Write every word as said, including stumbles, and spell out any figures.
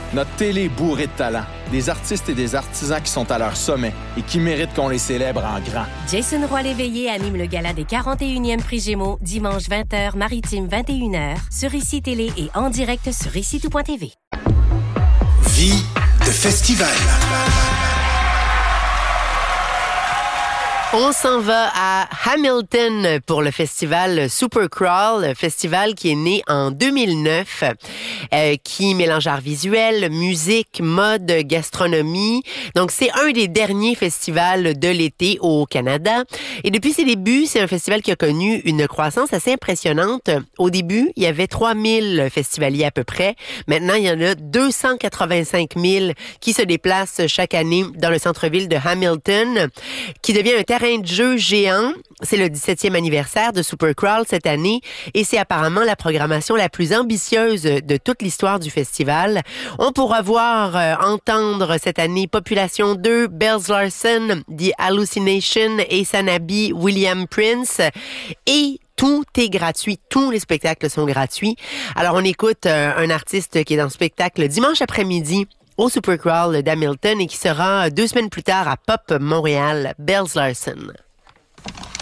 Notre télé est bourrée de talent. Des artistes et des artisans qui sont à leur sommet et qui méritent qu'on les célèbre en grand. Jason Roy-Léveillé anime le gala des quarante et unième Prix Gémeaux, dimanche vingt heures, Maritime vingt et une heures, sur Ici Télé et en direct sur ici tout point t v. Vie de festival. On s'en va à Hamilton pour le festival Supercrawl, festival qui est né en deux mille neuf, euh, qui mélange art visuel, musique, mode, gastronomie. Donc, c'est un des derniers festivals de l'été au Canada. Et depuis ses débuts, c'est un festival qui a connu une croissance assez impressionnante. Au début, il y avait trois mille festivaliers à peu près. Maintenant, il y en a deux cent quatre-vingt-cinq mille qui se déplacent chaque année dans le centre-ville de Hamilton, qui devient un terrain de jeu géant. C'est le dix-septième anniversaire de Supercrawl cette année et c'est apparemment la programmation la plus ambitieuse de toute l'histoire du festival. On pourra voir, euh, entendre cette année Population deux, Bells Larsen, The Hallucination, Asanabi, William Prince et tout est gratuit. Tous les spectacles sont gratuits. Alors, on écoute euh, un artiste qui est dans le spectacle dimanche après-midi au Supercrawl d'Hamilton et qui sera deux semaines plus tard à Pop Montréal, Bells Larsen.